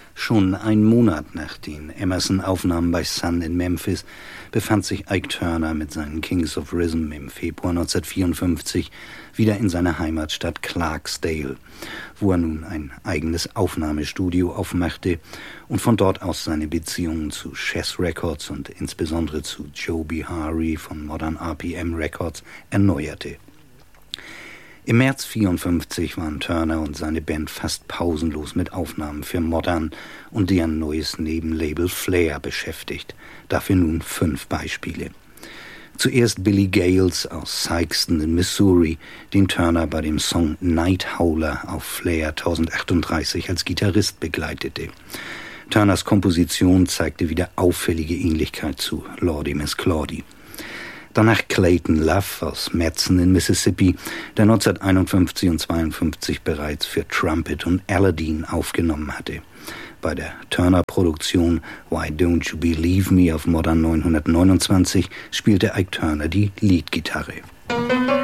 Schon einen Monat nach den Emerson-Aufnahmen bei Sun in Memphis befand sich Ike Turner mit seinen Kings of Rhythm im Februar 1954 wieder in seiner Heimatstadt Clarksdale, wo er nun ein eigenes Aufnahmestudio aufmachte und von dort aus seine Beziehungen zu Chess Records und insbesondere zu Joe Behari von Modern RPM Records erneuerte. Im März 1954 waren Turner und seine Band fast pausenlos mit Aufnahmen für Modern und deren neues Nebenlabel Flair beschäftigt. Dafür nun 5 Beispiele. Zuerst Billy Gales aus Sikeston in Missouri, den Turner bei dem Song Night Howler auf Flair 1038 als Gitarrist begleitete. Turners Komposition zeigte wieder auffällige Ähnlichkeit zu Lordy Miss Claudie. Danach Clayton Love aus Madison in Mississippi, der 1951 und 1952 bereits für Trumpet und Aladdin aufgenommen hatte. Bei der Turner-Produktion Why Don't You Believe Me auf Modern 929 spielte Ike Turner die Leadgitarre.